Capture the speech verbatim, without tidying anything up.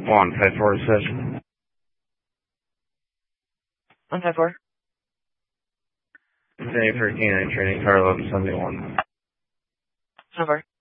One five four session. One five four. Day for canine training, car eleven seventy one. Over.